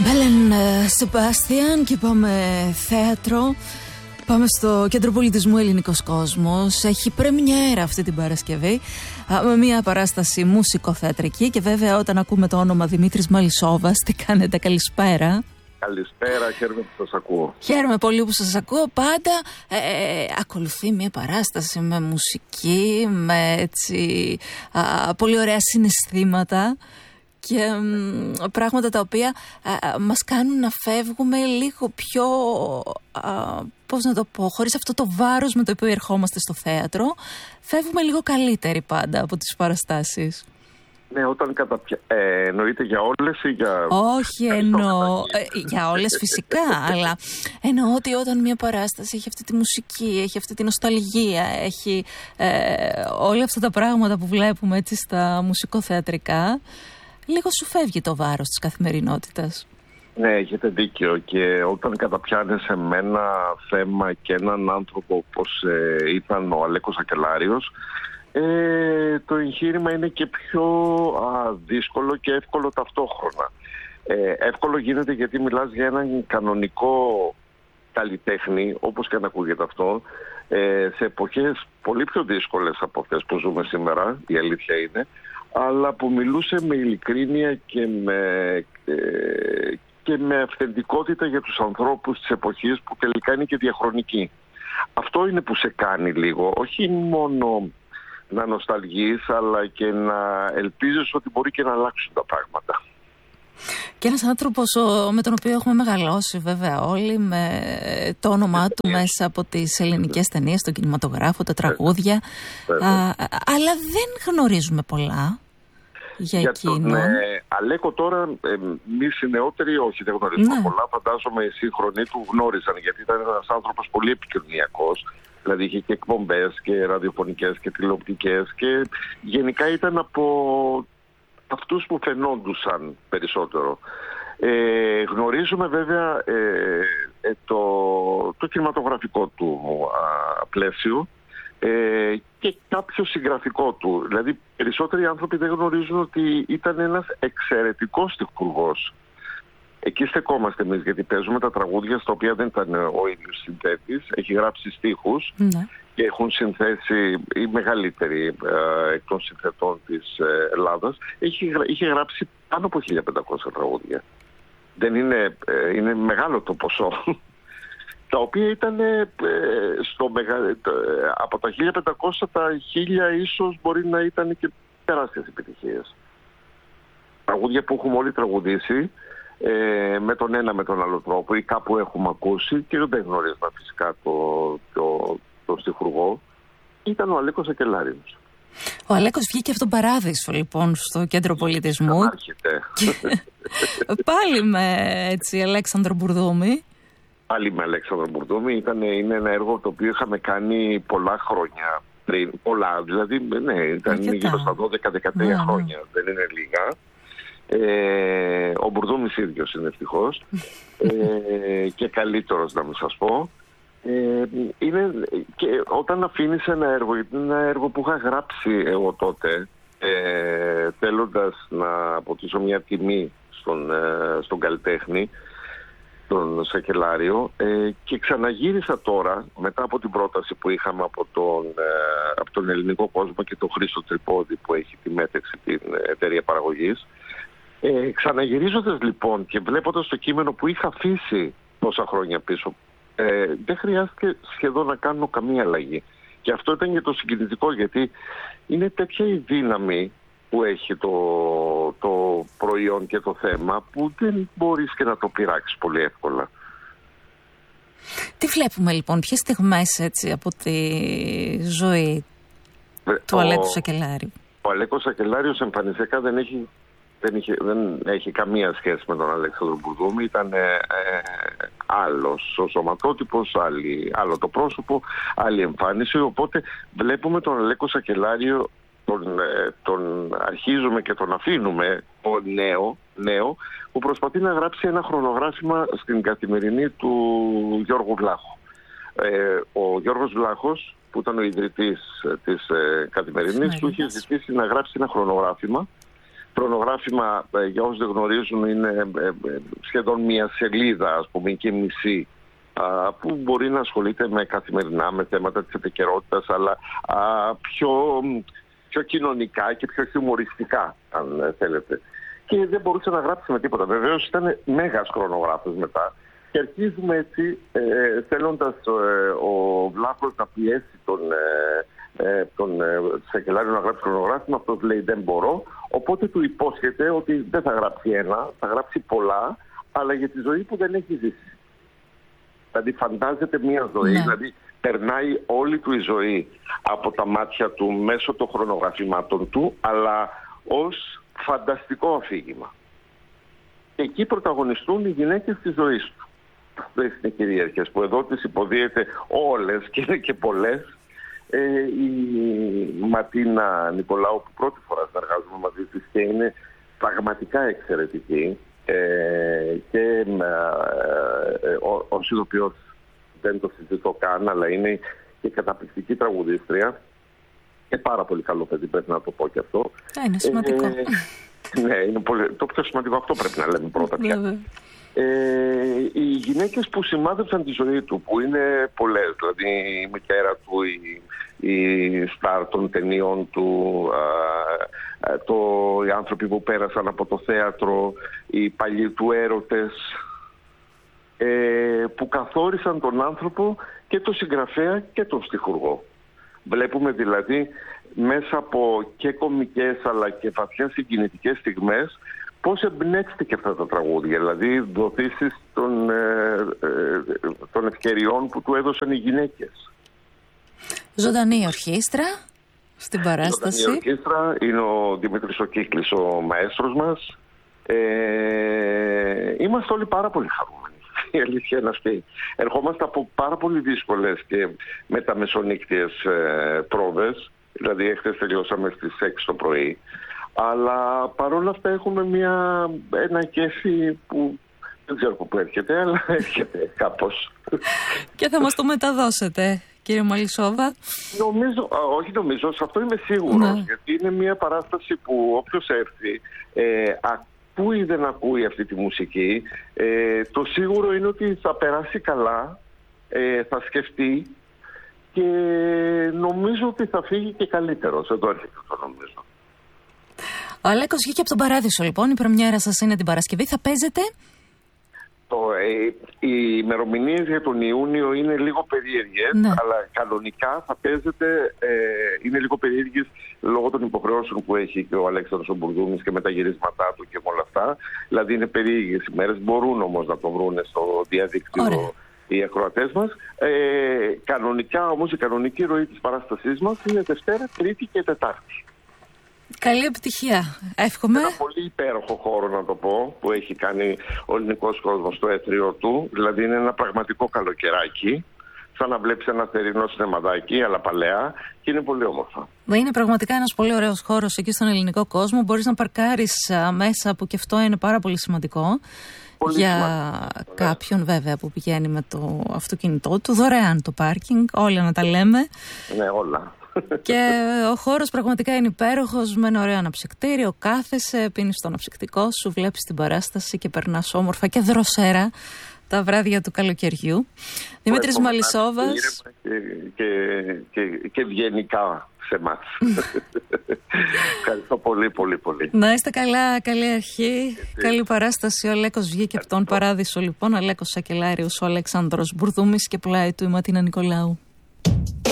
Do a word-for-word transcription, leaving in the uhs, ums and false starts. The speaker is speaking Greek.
Μπέλεν Σεμπάστιαν και πάμε θέατρο. Πάμε στο Κέντρο Πολιτισμού Ελληνικός Κόσμος. Έχει πρεμιέρα αυτή την Παρασκευή με μια παράσταση μουσικοθεατρική. Και βέβαια όταν ακούμε το όνομα Δημήτρης Μαλισσόβας, τι κάνετε, καλησπέρα. Καλησπέρα, χαίρομαι που σας ακούω. Χαίρομαι πολύ που σας ακούω. Πάντα ε, ακολουθεί μια παράσταση με μουσική, με έτσι α, πολύ ωραία συναισθήματα και μ, πράγματα τα οποία α, μας κάνουν να φεύγουμε λίγο πιο, α, πώς να το πω, χωρίς αυτό το βάρος με το οποίο ερχόμαστε στο θέατρο, φεύγουμε λίγο καλύτεροι πάντα από τις παραστάσεις. Ναι, όταν καταπια... ε, εννοείται για όλες ή για... Όχι, εννοώ ε, για όλες φυσικά, αλλά εννοώ ότι όταν μια παράσταση έχει αυτή τη μουσική, έχει αυτή τη νοσταλγία, έχει ε, όλα αυτά τα πράγματα που βλέπουμε έτσι στα μουσικοθεατρικά, λίγο σου φεύγει το βάρος της καθημερινότητας. Ναι, έχετε δίκιο, και όταν καταπιάνεσαι με ένα θέμα και έναν άνθρωπο όπως ε, ήταν ο Αλέκος Ακελάριος, Ε, το εγχείρημα είναι και πιο α, δύσκολο και εύκολο ταυτόχρονα. Ε, εύκολο γίνεται γιατί μιλάς για έναν κανονικό καλλιτέχνη, όπως και αν ακούγεται αυτό, ε, σε εποχές πολύ πιο δύσκολες από αυτές που ζούμε σήμερα, η αλήθεια είναι, αλλά που μιλούσε με ειλικρίνεια και με, ε, και με αυθεντικότητα για τους ανθρώπους της εποχής, που τελικά είναι και διαχρονική. Αυτό είναι που σε κάνει λίγο, όχι μόνο να νοσταλγείς, αλλά και να ελπίζεις ότι μπορεί και να αλλάξουν τα πράγματα. Και ένας άνθρωπος με τον οποίο έχουμε μεγαλώσει βέβαια όλοι, με το όνομά του μέσα από τις ελληνικές ταινίες, τον κινηματογράφο, τα τραγούδια, Α, αλλά δεν γνωρίζουμε πολλά για, για εκείνον. Τον ε, Αλέκο τώρα, εμείς οι νεότεροι όχι, δεν γνωρίζουμε ναι. πολλά. Φαντάζομαι οι σύγχρονοι του γνώριζαν, γιατί ήταν ένας άνθρωπος πολύ επικοινωνιακός. Δηλαδή είχε και εκπομπές και ραδιοφωνικές και τηλεοπτικές, και γενικά ήταν από αυτούς που φαινόντουσαν περισσότερο. Ε, γνωρίζουμε βέβαια ε, ε, το, το κινηματογραφικό του α, πλαίσιο ε, και κάποιο συγγραφικό του. Δηλαδή περισσότεροι άνθρωποι δεν γνωρίζουν ότι ήταν ένας εξαιρετικός στιχουργός. Εκεί στεκόμαστε εμείς, γιατί παίζουμε τα τραγούδια στα οποία δεν ήταν ο ίδιος συνθέτης. Έχει γράψει στίχους ναι. και έχουν συνθέσει οι μεγαλύτεροι ε, εκ των συνθετών της ε, Ελλάδας. Έχει, είχε γράψει πάνω από χίλια πεντακόσια τραγούδια. Δεν είναι, ε, είναι μεγάλο το ποσό. Τα οποία ήταν ε, στο μεγα... από τα χίλια πεντακόσια, τα χίλια ίσως μπορεί να ήταν και τεράστιες επιτυχίες. Τραγούδια που έχουμε όλοι τραγουδήσει, Ε, με τον ένα με τον άλλο τρόπο ή κάπου έχουμε ακούσει, και δεν γνωρίζουμε φυσικά το, το, το στιχουργό. Ήταν ο Αλέκος Ακελάριος. Ο Αλέκος βγήκε από τον Παράδεισο λοιπόν στο Κέντρο Πολιτισμού. Πάλι με έτσι Αλέξανδρο Μπουρδούμη. Πάλι με Αλέξανδρο Μπουρδούμη. Ήταν, είναι ένα έργο το οποίο είχαμε κάνει πολλά χρόνια πριν. Πολλά, δηλαδή ναι, ήταν γύρω στα δώδεκα δεκατρία ναι, χρόνια. Ναι. Δεν είναι λίγα. Ε, ο Μπουρδούμης ίδιος είναι ευτυχώς ε, και καλύτερος να μην σας πω. Ε, είναι, και όταν αφήνεις ένα έργο, γιατί είναι ένα έργο που είχα γράψει εγώ τότε, ε, θέλοντας να αποτίσω μια τιμή στον, ε, στον καλλιτέχνη, τον Σακελάριο, ε, και ξαναγύρισα τώρα μετά από την πρόταση που είχαμε από τον, ε, από τον Ελληνικό Κόσμο και τον Χρήστο Τρυπόδη, που έχει τη Μέτεξη, την εταιρεία παραγωγής. Ε, ξαναγυρίζοντας λοιπόν και βλέποντας το κείμενο που είχα αφήσει τόσα χρόνια πίσω, ε, δεν χρειάστηκε σχεδόν να κάνω καμία αλλαγή. Και αυτό ήταν και το συγκινητικό, γιατί είναι τέτοια η δύναμη που έχει το, το προϊόν και το θέμα, που δεν μπορείς και να το πειράξεις πολύ εύκολα. Τι βλέπουμε λοιπόν, ποιες στιγμές έτσι από τη ζωή ε, του ο, Αλέκου Σακελάριου? Ο Αλέκος Σακελάριος εμφανισιακά δεν έχει Δεν, είχε, δεν έχει καμία σχέση με τον Αλέξανδρο Μπουρδούμη. Ήταν ε, ε, άλλος ο σωματότυπος, άλλη, άλλο το πρόσωπο, άλλη εμφάνιση. Οπότε βλέπουμε τον Αλέκο Σακελάριο, τον, ε, τον αρχίζουμε και τον αφήνουμε ο νέο, νέο, που προσπαθεί να γράψει ένα χρονογράφημα στην καθημερινή του Γιώργου Βλάχου. Ε, ο Γιώργος Βλάχος, που ήταν ο ιδρυτής της ε, καθημερινής, του είχε ζητήσει να γράψει ένα χρονογράφημα Χρονογράφημα, για όσους δεν γνωρίζουν, είναι σχεδόν μία σελίδα, ας πούμε, και μισή, που μπορεί να ασχολείται με καθημερινά, με θέματα της επικαιρότητας, αλλά πιο, πιο κοινωνικά και πιο χιουμοριστικά, αν θέλετε. Και δεν μπορούσε να γράψει με τίποτα. Βεβαίως ήταν μέγας χρονογράφος μετά. Και αρχίζουμε έτσι, ε, θέλοντας ε, ο Βλάχος να πιέσει τον, ε, τον ε, Σακελάριο να γράψει χρονογράφημα, αυτός λέει δεν μπορώ. Οπότε του υπόσχεται ότι δεν θα γράψει ένα, θα γράψει πολλά, αλλά για τη ζωή που δεν έχει ζήσει. Δηλαδή φαντάζεται μια ζωή, ναι. δηλαδή περνάει όλη του η ζωή από τα μάτια του μέσω των χρονογραφημάτων του, αλλά ως φανταστικό αφήγημα. Και εκεί πρωταγωνιστούν οι γυναίκες της ζωής του. Αυτές είναι κυρίαρχες που εδώ τις υποδίεται όλες και είναι και πολλές. Ε, η Ματίνα Νικολάου που πρώτη φορά συνεργάζομαι μαζί της και είναι πραγματικά εξαιρετική ε, και ε, ο, ο ηθοποιός δεν το συζητώ καν, αλλά είναι και καταπληκτική τραγουδίστρια και πάρα πολύ καλό παιδί, πρέπει να το πω και αυτό. Α, είναι σημαντικό. Ε, ναι, είναι πολύ, το πιο σημαντικό αυτό πρέπει να λέμε πρώτα πια. Ε, οι γυναίκες που σημάδεψαν τη ζωή του, που είναι πολλές, δηλαδή η μητέρα του, η, η στάρ των ταινιών του, α, α, το, οι άνθρωποι που πέρασαν από το θέατρο, οι παλιοί του έρωτες, ε, που καθόρισαν τον άνθρωπο και τον συγγραφέα και τον στιχουργό. Βλέπουμε δηλαδή μέσα από και κωμικές αλλά και βαθιές συγκινητικές στιγμές πώς εμπνεύστηκε αυτά τα τραγούδια, δηλαδή δοθήσεις των, ε, ε, των ευκαιριών που του έδωσαν οι γυναίκες. Ζωντανή ορχήστρα στην παράσταση. Ζωντανή ορχήστρα, είναι ο Δημήτρης ο Κύκλης, ο μαέστρος μας. Ε, είμαστε όλοι πάρα πολύ χαρούμενοι, η αλήθεια είναι αυτή. Ερχόμαστε από πάρα πολύ δύσκολες και μεταμεσονύκτιες ε, πρόβες, δηλαδή εχθές τελειώσαμε στις έξι το πρωί. Αλλά παρόλα αυτά έχουμε μια, ένα κέφι που δεν ξέρω από πού έρχεται, αλλά έρχεται κάπως. Και θα μας το μεταδώσετε, κύριε Μαλισσόβα. Νομίζω, όχι νομίζω, σε αυτό είμαι σίγουρος, ναι. γιατί είναι μια παράσταση που όποιος έρθει, ε, ακούει ή δεν ακούει αυτή τη μουσική, ε, το σίγουρο είναι ότι θα περάσει καλά, ε, θα σκεφτεί και νομίζω ότι θα φύγει και καλύτερος. Εδώ έρχεται το νομίζω. Ο Αλέκος βγήκε από τον Παράδεισο, λοιπόν. Η πρεμιέρα σας είναι την Παρασκευή. Θα παίζετε. Το, ε, οι ημερομηνίες για τον Ιούνιο είναι λίγο περίεργες, ναι. αλλά κανονικά θα παίζετε, ε, είναι λίγο περίεργες λόγω των υποχρεώσεων που έχει και ο Αλέξανδρος ο Μπουρδούμης και με τα γυρίσματά του και με όλα αυτά. Δηλαδή είναι περίεργες ημέρες, μπορούν όμως να το βρουν στο διαδίκτυο. Ωραία. Οι ακροατές μας. Ε, κανονικά όμως η κανονική ροή της παράστασής μας είναι Δευτέρα, Τρίτη και Τετάρτη. Καλή επιτυχία. Εύχομαι. Ένα πολύ υπέροχο χώρο, να το πω, που έχει κάνει ο ελληνικός κόσμος στο έθριο του. Δηλαδή είναι ένα πραγματικό καλοκαιράκι. Σαν να βλέπεις ένα θερινό σινεμαδάκι, αλλά παλαιά, και είναι πολύ όμορφα. Είναι πραγματικά ένας πολύ ωραίος χώρος εκεί στον ελληνικό κόσμο. Μπορείς να παρκάρεις μέσα, που και αυτό είναι πάρα πολύ σημαντικό. Πολύ για σημαντικό, κάποιον, ναι. βέβαια, που πηγαίνει με το αυτοκίνητό του. Δωρεάν το πάρκινγκ, όλα να τα λέμε. Ναι, όλα. Και ο χώρος πραγματικά είναι υπέροχος, με ένα ωραίο αναψυκτήριο. Κάθεσαι, πίνεις το αναψυκτικό σου, βλέπεις την παράσταση και περνάς όμορφα και δροσέρα τα βράδια του καλοκαιριού. Δημήτρης Μαλισσόβας. Και, και, και, και ευγενικά σε εμάς. Ευχαριστώ πολύ, πολύ, πολύ. Να είστε καλά, καλή αρχή. Και καλή παράσταση. Ο Αλέκος βγήκε από τον Παράδεισο, λοιπόν. Αλέκος Σακελάριος, ο Αλέξανδρος Μπουρδούμης και πλάι του η Ματίνα Νικολάου.